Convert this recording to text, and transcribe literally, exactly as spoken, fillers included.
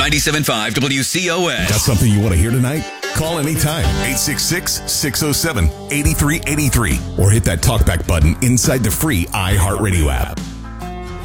ninety-seven point five W C O S. Got something you want to hear tonight? Call anytime, eight six six, six oh seven, eight three eight three, or hit that talkback button inside the free iHeartRadio app.